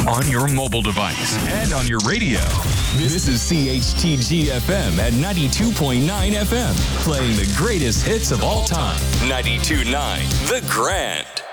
on your mobile device and on your radio. This is CHTG FM at 92.9 FM, playing the greatest hits of all time. 92.9 The Grand.